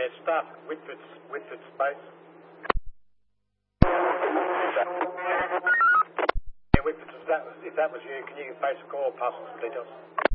Yeah, staff Whitford space. Yeah, Whitford, if that was you, can you face a call, pass some details?